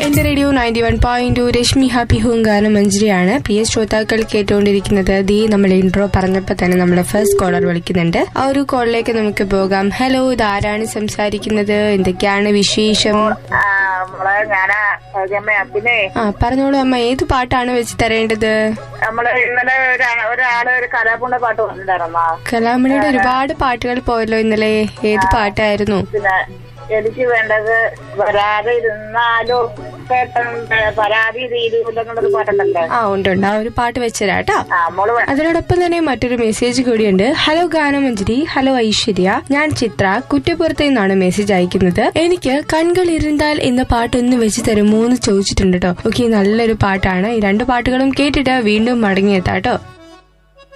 എന്റെ radio 91.2 Rashmi happy home ഗാനം മഞ്ജരിയാണ്. PS ശ്രോതാക്കൾ കേട്ടുകൊണ്ടിരിക്കുന്നത്. നമ്മൾ ഇൻട്രോ പറഞ്ഞപ്പോ തന്നെ നമ്മുടെ ഫസ്റ്റ് കോളർ വിളിക്കുന്നുണ്ട്. ആ ഒരു കോളിലേക്ക് നമുക്ക് പോകാം. ഹലോ, ഇതാരാണ് സംസാരിക്കുന്നത്? എന്തൊക്കെയാണ് വിശേഷം? പറഞ്ഞോളൂ അമ്മ, ഏത് പാട്ടാണ് വെച്ച് തരേണ്ടത്? ഇന്നലെ ഒരാള് ഒരു കലാപുണ്ട പാട്ട് വന്നിട്ടുണ്ടായിരുന്നോ? കലാമണിയുടെ ഒരുപാട് പാട്ടുകൾ പോയല്ലോ ഇന്നലെ. ഏത് പാട്ടായിരുന്നു? എനിക്ക് വേണ്ടത് വരാതെ ഇരുന്നാലോ പരാതി തീരുന്നൊരു പാട്ടുണ്ടല്ലോ. ഉണ്ട്. ആ ഒരു പാട്ട് വെച്ചരാട്ടോ. അതിനോടൊപ്പം തന്നെ മറ്റൊരു മെസ്സേജ് കൂടിയുണ്ട്. ഹലോ ഗാനമഞ്ജരി, ഹലോ ഐശ്വര്യ, ഞാൻ ചിത്ര കുറ്റപ്പുറത്ത് നിന്നാണ് മെസ്സേജ് അയക്കുന്നത്. എനിക്ക് കൺകൾ ഇരുന്താൽ എന്ന പാട്ടൊന്ന് വെച്ച് തരുമോ എന്ന് ചോദിച്ചിട്ടുണ്ട് കേട്ടോ. ഓക്കെ, നല്ലൊരു പാട്ടാണ്. ഈ രണ്ട് പാട്ടുകളും കേട്ടിട്ട് വീണ്ടും മടങ്ങിയെത്താട്ടോ.